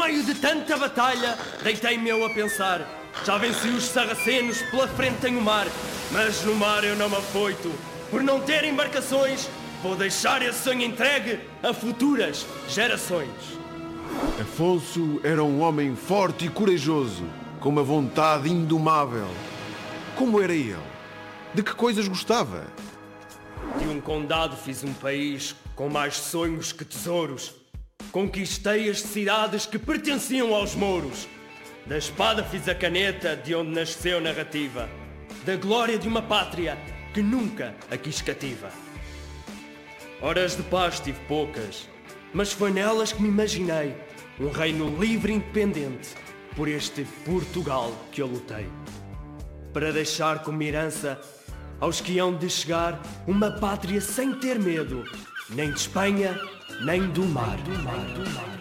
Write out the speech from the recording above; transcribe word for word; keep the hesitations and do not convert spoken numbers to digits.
meio de tanta batalha, deitei-me eu a pensar. Já venci os sarracenos, pela frente tenho o mar, mas no mar eu não me afoito. Por não ter embarcações, vou deixar esse sonho entregue a futuras gerações. Afonso era um homem forte e corajoso, com uma vontade indomável. Como era ele? De que coisas gostava? De um condado fiz um país com mais sonhos que tesouros. Conquistei as cidades que pertenciam aos mouros. Da espada fiz a caneta de onde nasceu narrativa. Da glória de uma pátria que nunca a quis cativa. Horas de paz tive poucas, mas foi nelas que me imaginei um reino livre e independente por este Portugal que eu lutei. Para deixar como herança aos que hão de chegar uma pátria sem ter medo, nem de Espanha, nem do mar. Do mar, do mar.